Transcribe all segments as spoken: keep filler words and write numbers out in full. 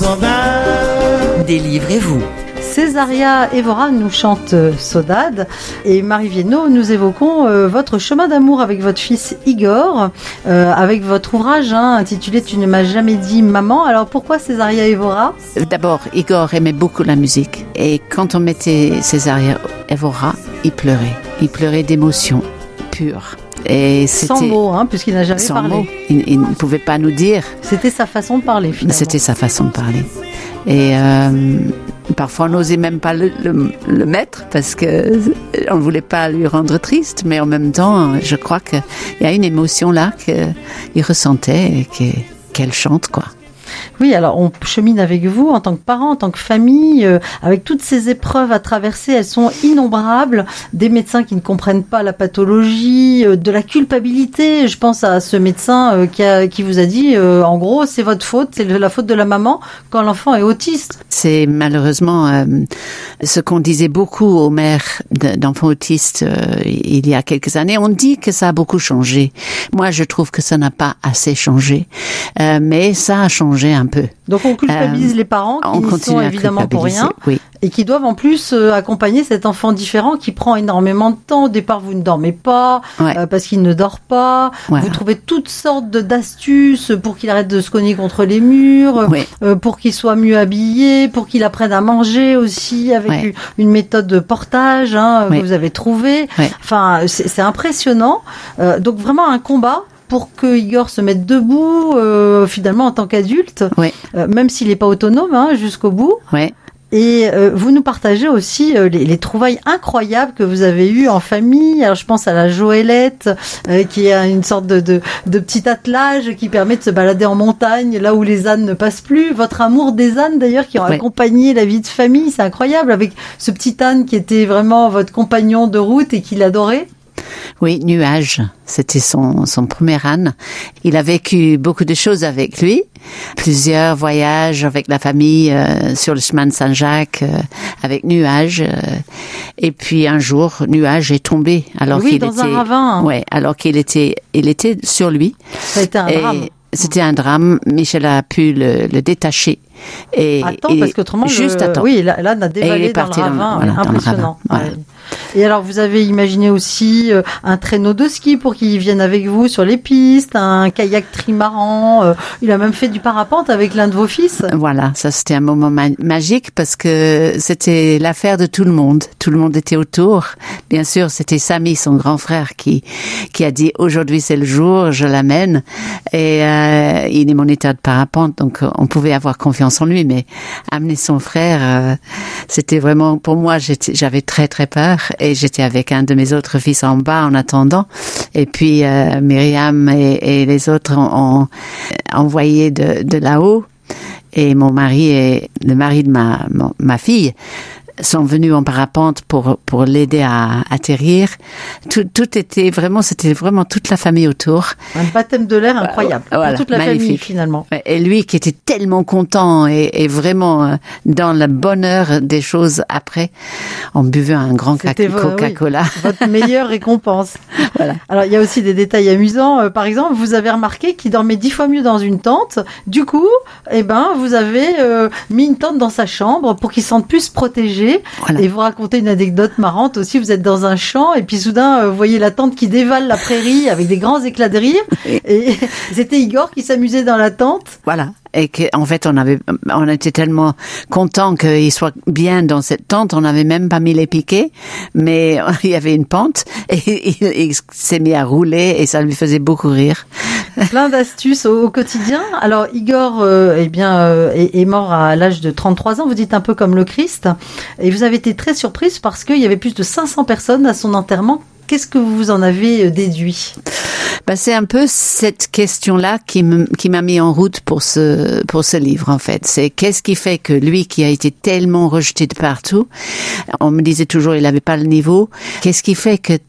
saudade. Délivrez-vous. Césaria Évora nous chante Saudade et Marie Viennot, nous évoquons euh, votre chemin d'amour avec votre fils Igor, euh, avec votre ouvrage hein, intitulé Tu ne m'as jamais dit maman. Alors pourquoi Césaria Évora ? D'abord, Igor aimait beaucoup la musique et quand on mettait Césaria Évora, il pleurait. Il pleurait d'émotion pure. Et c'était sans mots, hein, puisqu'il n'a jamais sans parlé. Mots. Il, il ne pouvait pas nous dire. C'était sa façon de parler finalement. C'était sa façon de parler. Et euh, parfois on n'osait même pas le, le, le mettre parce que on ne voulait pas lui rendre triste, mais en même temps, je crois qu'il y a une émotion là qu'il ressentait et que, qu'elle chante, quoi. Oui, alors on chemine avec vous en tant que parents, en tant que famille, euh, avec toutes ces épreuves à traverser, elles sont innombrables. Des médecins qui ne comprennent pas la pathologie, euh, de la culpabilité. Je pense à ce médecin euh, qui, a, qui vous a dit, euh, en gros, c'est votre faute, c'est la faute de la maman quand l'enfant est autiste. C'est malheureusement euh, ce qu'on disait beaucoup aux mères d'enfants autistes euh, il y a quelques années. On dit que ça a beaucoup changé. Moi, je trouve que ça n'a pas assez changé, euh, mais ça a changé un peu. Donc on culpabilise euh, les parents qui n'y sont évidemment pour rien oui. et qui doivent en plus euh, accompagner cet enfant différent qui prend énormément de temps. Au départ, vous ne dormez pas ouais. euh, parce qu'il ne dort pas. Voilà. Vous trouvez toutes sortes de, d'astuces pour qu'il arrête de se cogner contre les murs, oui. euh, pour qu'il soit mieux habillé, pour qu'il apprenne à manger aussi avec ouais. une, une méthode de portage hein, oui. que vous avez trouvée. Oui. Enfin, c'est, c'est impressionnant. Euh, donc vraiment un combat pour que Igor se mette debout, euh, finalement, en tant qu'adulte, oui. euh, même s'il n'est pas autonome, hein, jusqu'au bout. Oui. Et euh, vous nous partagez aussi euh, les, les trouvailles incroyables que vous avez eues en famille. Alors, je pense à la Joëlette, euh, qui est une sorte de, de, de petit attelage qui permet de se balader en montagne, là où les ânes ne passent plus. Votre amour des ânes, d'ailleurs, qui ont oui. accompagné la vie de famille, c'est incroyable, avec ce petit âne qui était vraiment votre compagnon de route et qu'il adorait. Oui, Nuage, c'était son, son premier âne. Il a vécu beaucoup de choses avec lui, plusieurs voyages avec la famille euh, sur le chemin de Saint-Jacques, euh, avec Nuage. Euh, et puis un jour, Nuage est tombé alors oui, qu'il dans était, un ravin. Ouais, alors qu'il était, il était sur lui. Ça a été un et drame. C'était un drame. Michel a pu le, le détacher. Et, attends, et parce qu'autrement, juste le... attends. oui, l'âne a dévalé dans le ravin. Dans, voilà, impressionnant. Dans le ravin. Ouais. Et alors, vous avez imaginé aussi euh, un traîneau de ski pour qu'il vienne avec vous sur les pistes, un kayak trimaran. Euh, il a même fait du parapente avec l'un de vos fils. Voilà, ça c'était un moment ma- magique parce que c'était l'affaire de tout le monde. Tout le monde était autour. Bien sûr, c'était Samy, son grand frère, qui qui a dit aujourd'hui c'est le jour, je l'amène. Et euh, il est moniteur de parapente, donc on pouvait avoir confiance en lui. Mais amener son frère, euh, c'était vraiment pour moi, j'étais, j'avais très très peur. Et j'étais avec un de mes autres fils en bas en attendant. Et puis euh, Myriam et, et les autres ont, ont envoyé de, de là-haut. Et mon mari et le mari de ma, ma, ma fille sont venus en parapente pour pour l'aider à atterrir. Tout, tout était vraiment, c'était vraiment toute la famille autour. Un baptême de l'air incroyable voilà, pour toute la magnifique. famille finalement. Et lui qui était tellement content et, et vraiment dans le bonheur des choses après, on buvait un grand c'était Coca-Cola. Oui, votre meilleure récompense. Voilà. Alors il y a aussi des détails amusants. Euh, par exemple, vous avez remarqué qu'il dormait dix fois mieux dans une tente. Du coup, eh ben vous avez euh, mis une tente dans sa chambre pour qu'il se sente plus protégé. Voilà. Et vous racontez une anecdote marrante aussi, vous êtes dans un champ et puis soudain euh, vous voyez la tente qui dévale la prairie avec des grands éclats de rire et c'était Igor qui s'amusait dans la tente. Voilà. Et qu'en fait, on avait, on était tellement contents qu'il soit bien dans cette tente, on n'avait même pas mis les piquets, mais il y avait une pente et il, il s'est mis à rouler et ça lui faisait beaucoup rire. Plein d'astuces au, au quotidien. Alors Igor, euh, eh bien, euh, est, est mort à l'âge de trente-trois ans. Vous dites un peu comme le Christ, et vous avez été très surprise parce qu'il y avait plus de cinq cents personnes à son enterrement. Qu'est-ce que vous en avez déduit ? Ben, c'est un peu cette question-là qui, me, qui m'a mis en route pour ce, pour ce livre, en fait. C'est qu'est-ce qui fait que lui, qui a été tellement rejeté de partout, on me disait toujours il n'avait pas le niveau, qu'est-ce qui fait que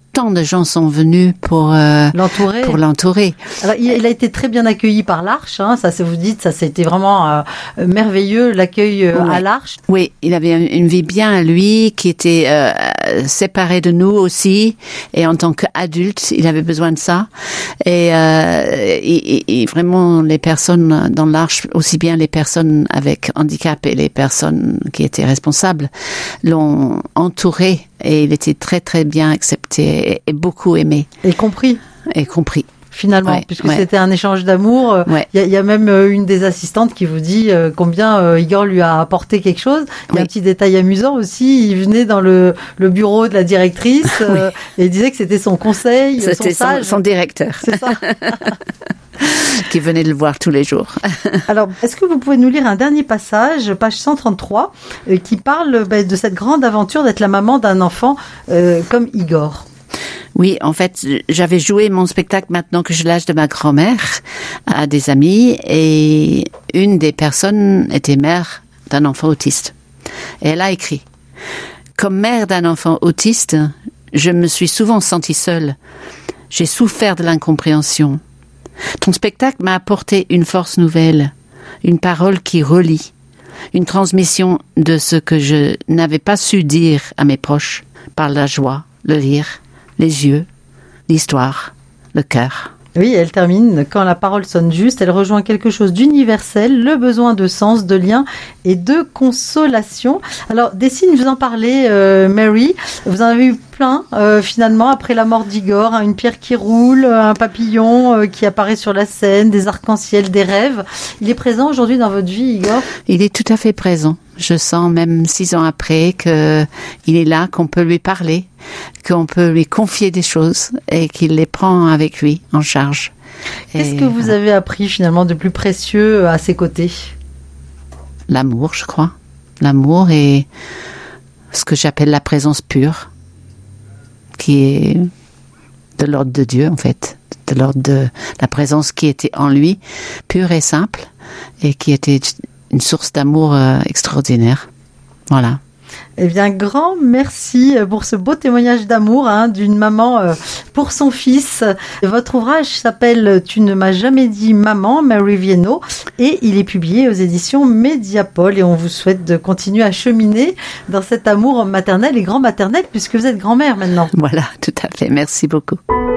tant de gens sont venus pour euh, l'entourer. Pour l'entourer. Alors, il, il a été très bien accueilli par l'Arche. Hein, ça, c'est vous dites, ça, c'était vraiment euh, merveilleux l'accueil euh, oui. à l'Arche. Oui, il avait une vie bien à lui, qui était euh, séparé de nous aussi, et en tant qu'adulte, il avait besoin de ça. Et, euh, et, et vraiment, les personnes dans l'Arche, aussi bien les personnes avec handicap et les personnes qui étaient responsables, l'ont entouré. Et il était très très bien accepté et, et beaucoup aimé. Et compris. Et compris. Finalement, ouais, puisque ouais. c'était un échange d'amour. Il ouais. y, y a même une des assistantes qui vous dit euh, combien euh, Igor lui a apporté quelque chose. Il y a oui. un petit détail amusant aussi. Il venait dans le, le bureau de la directrice euh, oui. et il disait que c'était son conseil, c'était son sage. Son, son directeur. C'est ça. Qui venait de le voir tous les jours. Alors, est-ce que vous pouvez nous lire un dernier passage, page cent trente-trois, euh, qui parle bah, de cette grande aventure d'être la maman d'un enfant euh, comme Igor? Oui, en fait, j'avais joué mon spectacle maintenant que j'ai l'âge de ma grand-mère à des amis et une des personnes était mère d'un enfant autiste. Et elle a écrit « Comme mère d'un enfant autiste, je me suis souvent sentie seule. J'ai souffert de l'incompréhension. Ton spectacle m'a apporté une force nouvelle, une parole qui relie, une transmission de ce que je n'avais pas su dire à mes proches par la joie, le rire, les yeux, l'histoire, le cœur. » Oui, elle termine, quand la parole sonne juste, elle rejoint quelque chose d'universel, le besoin de sens, de lien et de consolation. Alors, des signes, vous en parlez, euh, Mary, vous en avez eu plein, euh, finalement, après la mort d'Igor, hein, une pierre qui roule, un papillon euh, qui apparaît sur la scène, des arcs-en-ciel, des rêves. Il est présent aujourd'hui dans votre vie, Igor? Il est tout à fait présent. Je sens même six ans après que il est là, qu'on peut lui parler, qu'on peut lui confier des choses et qu'il les prend avec lui en charge. Qu'est-ce et, que vous voilà. avez appris finalement de plus précieux à ses côtés? L'amour, je crois. L'amour et ce que j'appelle la présence pure, qui est de l'ordre de Dieu en fait, de l'ordre de la présence qui était en lui, pure et simple, et qui était une source d'amour euh, extraordinaire. Voilà. Eh bien, grand merci pour ce beau témoignage d'amour hein, d'une maman euh, pour son fils. Votre ouvrage s'appelle « Tu ne m'as jamais dit maman », Mary Viennot, et il est publié aux éditions Mediapol. Et on vous souhaite de continuer à cheminer dans cet amour maternel et grand maternel, puisque vous êtes grand-mère maintenant. Voilà, tout à fait. Merci beaucoup.